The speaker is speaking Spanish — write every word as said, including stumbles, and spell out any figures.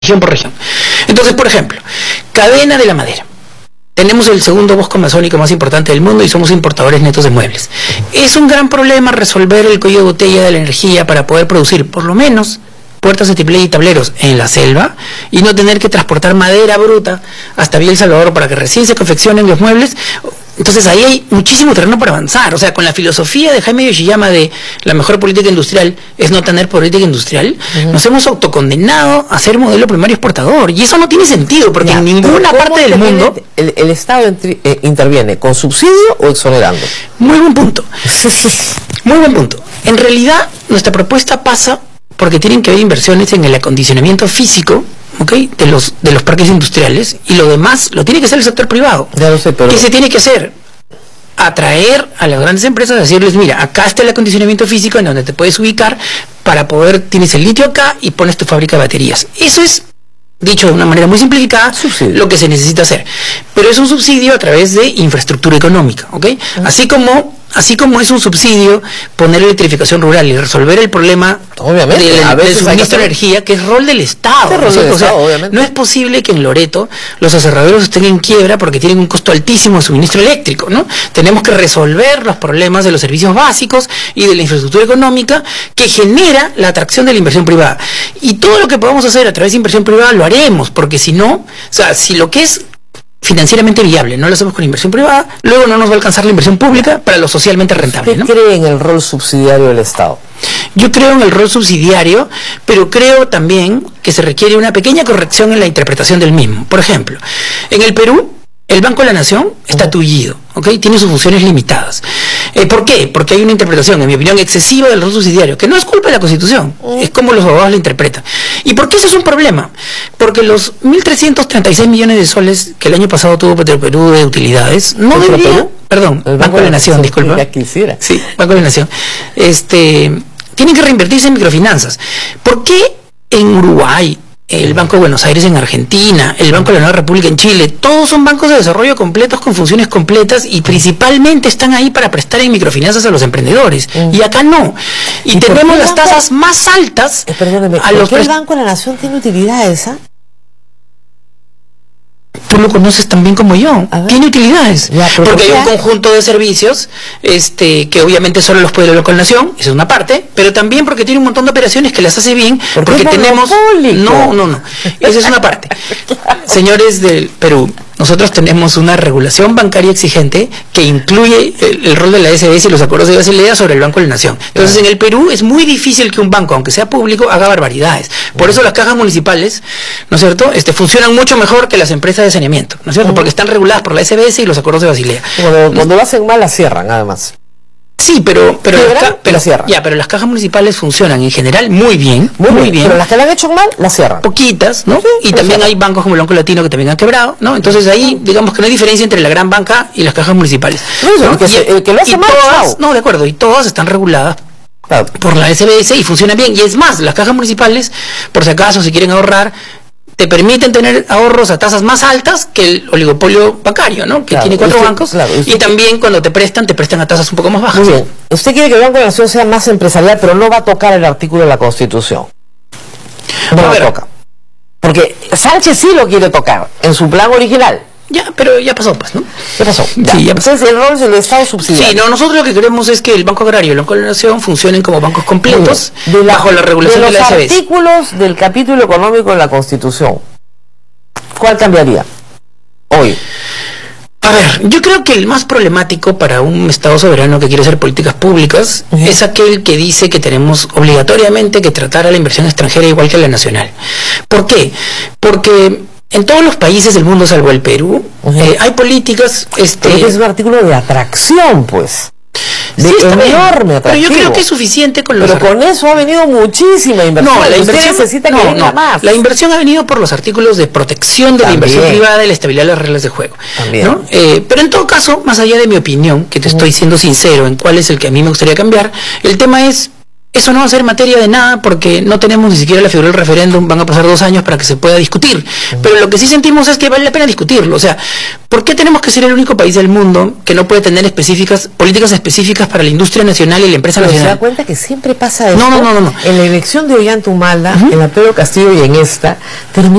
región por región. Entonces, por ejemplo, cadena de la madera. Tenemos el segundo bosque amazónico más importante del mundo y somos importadores netos de muebles. Es un gran problema resolver el cuello de botella de la energía para poder producir, por lo menos, puertas de triple y tableros en la selva y no tener que transportar madera bruta hasta Villa El Salvador para que recién se confeccionen los muebles. Entonces ahí hay muchísimo terreno para avanzar. O sea, con la filosofía de Jaime Yoshiyama de la mejor política industrial es no tener política industrial, uh-huh. nos hemos autocondenado a ser modelo primario exportador. Y eso no tiene sentido, porque ya, en ninguna parte del mundo... El, el Estado entri, eh, interviene con subsidio o exonerando. Muy buen punto. Muy buen punto. En realidad, nuestra propuesta pasa porque tienen que haber inversiones en el acondicionamiento físico, ¿okay?, de los de los parques industriales, y lo demás lo tiene que hacer el sector privado. Ya lo sé, pero... ¿Qué se tiene que hacer? Atraer a las grandes empresas, decirles, mira, acá está el acondicionamiento físico en donde te puedes ubicar para poder, tienes el litio acá y pones tu fábrica de baterías. Eso es, dicho de una manera muy simplificada, subsidio. Lo que se necesita hacer. Pero es un subsidio a través de infraestructura económica, ¿ok? Uh-huh. Así como... Así como es un subsidio poner electrificación rural y resolver el problema obviamente, de, a del suministro de energía, que es rol del Estado. ¿no? Rol del o sea, Estado no es posible que en Loreto los aserraderos estén en quiebra porque tienen un costo altísimo de suministro eléctrico, ¿no? Tenemos que resolver los problemas de los servicios básicos y de la infraestructura económica que genera la atracción de la inversión privada. Y todo lo que podamos hacer a través de inversión privada lo haremos, porque si no, o sea, si lo que es financieramente viable no lo hacemos con inversión privada, luego no nos va a alcanzar la inversión pública para lo socialmente rentable, ¿no? ¿Usted cree en el rol subsidiario del Estado? Yo creo en el rol subsidiario, pero creo también que se requiere una pequeña corrección en la interpretación del mismo. Por ejemplo, en el Perú, el Banco de la Nación está tullido, ¿ok? Tiene sus funciones limitadas. Eh, ¿Por qué? Porque hay una interpretación, en mi opinión, excesiva del rol subsidiario, que no es culpa de la Constitución, es como los abogados la interpretan. ¿Y por qué eso es un problema? Porque los mil trescientos treinta y seis millones de soles que el año pasado tuvo Petroperú de utilidades, no debería... Perdón, el Banco de la Nación, disculpa. Ya quisiera. Sí, Banco de la Nación. Este, tienen que reinvertirse en microfinanzas. ¿Por qué en Uruguay, el Banco de Buenos Aires en Argentina, el Banco de la Nueva República en Chile, todos son bancos de desarrollo completos con funciones completas y principalmente están ahí para prestar en microfinanzas a los emprendedores? Mm. Y acá no. Y, ¿Y tenemos las banco... tasas más altas. Eh, perdóneme, a ¿por los qué el Banco de la Nación tiene utilidades? ¿eh? Tú lo conoces tan bien como yo. Tiene utilidades. Ya, porque hay un conjunto de servicios este, que obviamente solo los puede el Banco de la Nación, esa es una parte, pero también porque tiene un montón de operaciones que las hace bien, ¿por porque tenemos... No, no, no. Esa es una parte. Señores del Perú, nosotros tenemos una regulación bancaria exigente que incluye el, el rol de la S B S y los acuerdos de Basilea sobre el Banco de la Nación. Entonces, en el Perú es muy difícil que un banco, aunque sea público, haga barbaridades. Por eso las cajas municipales, ¿no es cierto?, este, funcionan mucho mejor que las empresas de saneamiento, ¿no es cierto?, porque están reguladas por la S B S y los acuerdos de Basilea. Cuando, cuando lo hacen mal, las cierran, además. Sí, pero pero, las, pero cierran. Ya, pero las cajas municipales funcionan en general muy bien, muy, muy bien, bien. Pero las que la han hecho mal, las cierran. Poquitas, ¿no? Sí, y también cierran. Hay bancos como el Banco Latino que también han quebrado, ¿no? Entonces ahí, digamos que no hay diferencia entre la gran banca y las cajas municipales. No, ¿no? El que, se, el que lo hace mal, todas, no, de acuerdo, y todas están reguladas claro. por la S B S y funcionan bien. Y es más, las cajas municipales, por si acaso, si quieren ahorrar, te permiten tener ahorros a tasas más altas que el oligopolio bancario, ¿no? Que claro, tiene cuatro usted, bancos claro, y también cuando te prestan, te prestan a tasas un poco más bajas. Muy bien. Usted quiere que el Banco de la Nación sea más empresarial, pero no va a tocar el artículo de la Constitución. No lo toca. Porque Sánchez sí lo quiere tocar en su plan original. Ya, pero ya pasó, pues, ¿no? ¿Qué pasó? Ya. Sí, ya pasó. Entonces el rol del Estado subsidiario. Sí, no, nosotros lo que queremos es que el Banco Agrario y el Banco de la Nación funcionen como bancos completos de la, bajo la regulación de, de la S B S. Los artículos del capítulo económico de la Constitución, ¿cuál cambiaría hoy? A ver, yo creo que el más problemático para un Estado soberano que quiere hacer políticas públicas uh-huh. es aquel que dice que tenemos obligatoriamente que tratar a la inversión extranjera igual que a la nacional. ¿Por qué? Porque en todos los países del mundo, salvo el Perú, uh-huh. eh, hay políticas... este Pero es un artículo de atracción, pues. De sí, enorme atractivo. Pero yo creo que es suficiente con los... Pero con eso ha venido muchísima inversión. No, la inversión necesita que no, venga no. más. La inversión ha venido por los artículos de protección de También. la inversión privada y la estabilidad de las reglas de juego. También. ¿no? Eh, pero en todo caso, más allá de mi opinión, que te estoy siendo sincero en cuál es el que a mí me gustaría cambiar, el tema es Eso no va a ser materia de nada porque no tenemos ni siquiera la figura del referéndum, van a pasar dos años para que se pueda discutir. Pero lo que sí sentimos es que vale la pena discutirlo. O sea, ¿por qué tenemos que ser el único país del mundo que no puede tener específicas políticas específicas para la industria nacional y la empresa Pero nacional? ¿se da cuenta que siempre pasa eso? No, no, no, no. no. En la elección de Ollanta Humala, uh-huh. en la Pedro Castillo y en esta, terminó